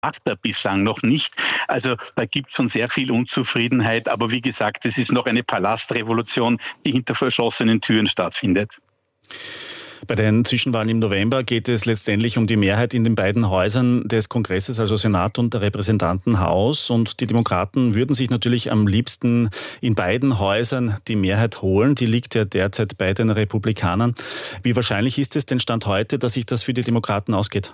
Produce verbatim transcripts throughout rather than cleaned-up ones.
er bislang noch nicht. Also da gibt es schon sehr viel Unzufriedenheit. Aber wie gesagt, es ist noch eine Palastrevolution, die hinter verschlossenen Türen stattfindet. Bei den Zwischenwahlen im November geht es letztendlich um die Mehrheit in den beiden Häusern des Kongresses, also Senat und Repräsentantenhaus. Und die Demokraten würden sich natürlich am liebsten in beiden Häusern die Mehrheit holen. Die liegt ja derzeit bei den Republikanern. Wie wahrscheinlich ist es denn Stand heute, dass sich das für die Demokraten ausgeht?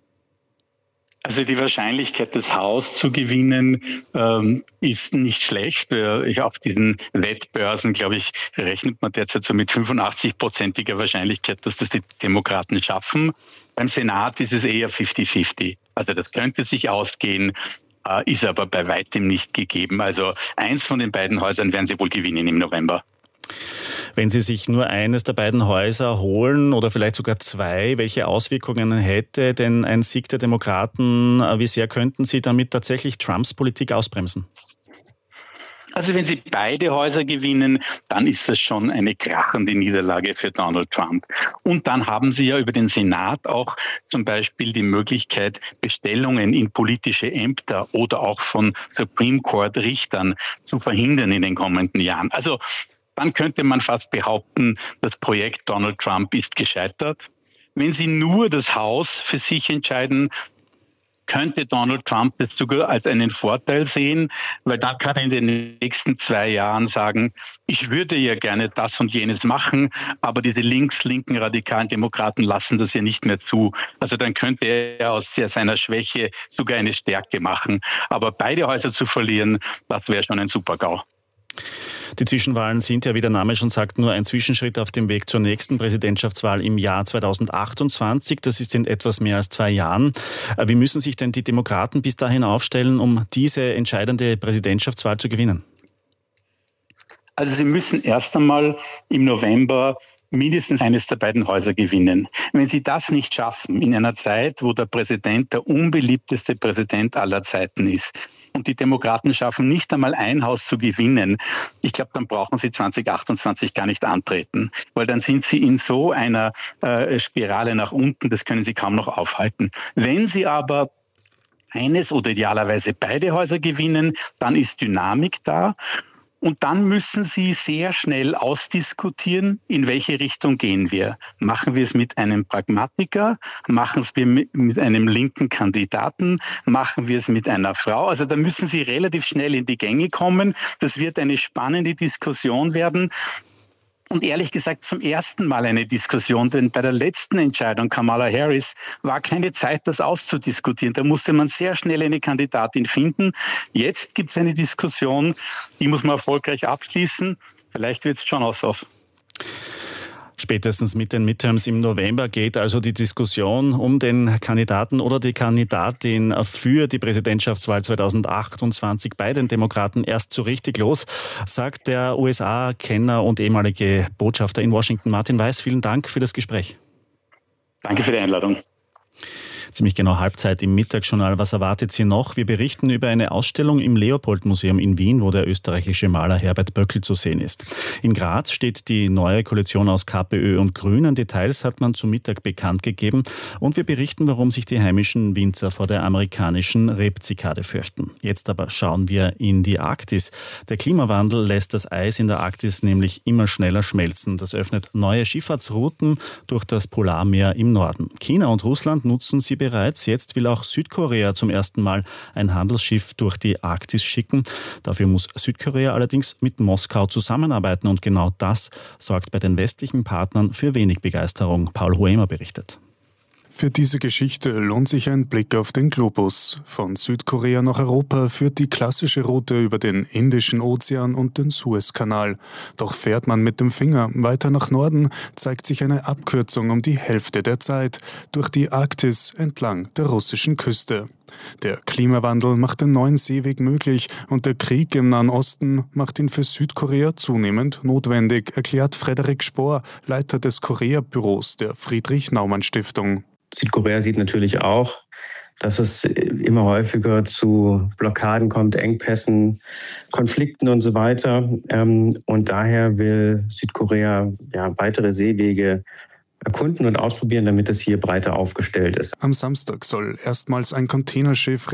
Also die Wahrscheinlichkeit, das Haus zu gewinnen, ähm, ist nicht schlecht. Ich, auf diesen Wettbörsen, glaube ich, rechnet man derzeit so mit fünfundachtzig-prozentiger Wahrscheinlichkeit, dass das die Demokraten schaffen. Beim Senat ist es eher fifty fifty. Also das könnte sich ausgehen, äh, ist aber bei weitem nicht gegeben. Also eins von den beiden Häusern werden sie wohl gewinnen im November. Wenn Sie sich nur eines der beiden Häuser holen oder vielleicht sogar zwei, welche Auswirkungen hätte denn ein Sieg der Demokraten? Wie sehr könnten Sie damit tatsächlich Trumps Politik ausbremsen? Also wenn Sie beide Häuser gewinnen, dann ist das schon eine krachende Niederlage für Donald Trump. Und dann haben Sie ja über den Senat auch zum Beispiel die Möglichkeit, Bestellungen in politische Ämter oder auch von Supreme Court Richtern zu verhindern in den kommenden Jahren. Also dann könnte man fast behaupten, das Projekt Donald Trump ist gescheitert. Wenn Sie nur das Haus für sich entscheiden, könnte Donald Trump das sogar als einen Vorteil sehen, weil dann kann er in den nächsten zwei Jahren sagen, ich würde ja gerne das und jenes machen, aber diese links-linken radikalen Demokraten lassen das ja nicht mehr zu. Also dann könnte er aus seiner Schwäche sogar eine Stärke machen. Aber beide Häuser zu verlieren, das wäre schon ein Super-GAU. Die Zwischenwahlen sind ja, wie der Name schon sagt, nur ein Zwischenschritt auf dem Weg zur nächsten Präsidentschaftswahl im Jahr zweitausendachtundzwanzig. Das ist in etwas mehr als zwei Jahren. Wie müssen sich denn die Demokraten bis dahin aufstellen, um diese entscheidende Präsidentschaftswahl zu gewinnen? Also sie müssen erst einmal im November mindestens eines der beiden Häuser gewinnen. Wenn sie das nicht schaffen, in einer Zeit, wo der Präsident der unbeliebteste Präsident aller Zeiten ist und die Demokraten schaffen nicht einmal ein Haus zu gewinnen, ich glaube, dann brauchen sie zweitausendachtundzwanzig gar nicht antreten, weil dann sind sie in so einer äh, Spirale nach unten, das können sie kaum noch aufhalten. Wenn sie aber eines oder idealerweise beide Häuser gewinnen, dann ist Dynamik da. Und dann müssen Sie sehr schnell ausdiskutieren, in welche Richtung gehen wir. Machen wir es mit einem Pragmatiker? Machen wir es mit einem linken Kandidaten? Machen wir es mit einer Frau? Also da müssen Sie relativ schnell in die Gänge kommen. Das wird eine spannende Diskussion werden. Und ehrlich gesagt zum ersten Mal eine Diskussion, denn bei der letzten Entscheidung Kamala Harris war keine Zeit, das auszudiskutieren. Da musste man sehr schnell eine Kandidatin finden. Jetzt gibt es eine Diskussion, die muss man erfolgreich abschließen. Vielleicht wird es schon aus. Spätestens mit den Midterms im November geht also die Diskussion um den Kandidaten oder die Kandidatin für die Präsidentschaftswahl zweitausendachtundzwanzig bei den Demokraten erst so richtig los, sagt der U S A-Kenner und ehemalige Botschafter in Washington Martin Weiß. Vielen Dank für das Gespräch. Danke für die Einladung. Ziemlich genau Halbzeit im Mittagsjournal. Was erwartet Sie noch? Wir berichten über eine Ausstellung im Leopold-Museum in Wien, wo der österreichische Maler Herbert Böckl zu sehen ist. In Graz steht die neue Koalition aus KPÖ und Grünen. Details hat man zu Mittag bekannt gegeben. Und wir berichten, warum sich die heimischen Winzer vor der amerikanischen Rebzikade fürchten. Jetzt aber schauen wir in die Arktis. Der Klimawandel lässt das Eis in der Arktis nämlich immer schneller schmelzen. Das öffnet neue Schifffahrtsrouten durch das Polarmeer im Norden. China und Russland nutzen sie bereits. Jetzt will auch Südkorea zum ersten Mal ein Handelsschiff durch die Arktis schicken. Dafür muss Südkorea allerdings mit Moskau zusammenarbeiten und genau das sorgt bei den westlichen Partnern für wenig Begeisterung. Paul Huemer berichtet. Für diese Geschichte lohnt sich ein Blick auf den Globus. Von Südkorea nach Europa führt die klassische Route über den Indischen Ozean und den Suezkanal. Doch fährt man mit dem Finger weiter nach Norden, zeigt sich eine Abkürzung um die Hälfte der Zeit durch die Arktis entlang der russischen Küste. Der Klimawandel macht den neuen Seeweg möglich und der Krieg im Nahen Osten macht ihn für Südkorea zunehmend notwendig, erklärt Frederik Spohr, Leiter des Korea-Büros der Friedrich-Naumann-Stiftung. Südkorea sieht natürlich auch, dass es immer häufiger zu Blockaden kommt, Engpässen, Konflikten und so weiter. Und daher will Südkorea ja, weitere Seewege erkunden und ausprobieren, damit es hier breiter aufgestellt ist. Am Samstag soll erstmals ein Containerschiff